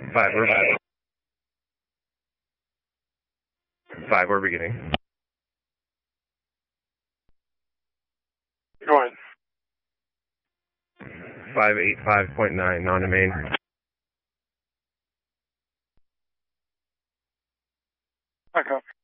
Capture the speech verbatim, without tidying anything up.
Five, we're five. Five, we're beginning. Go ahead. Five eight five point nine, non-domain. I copy.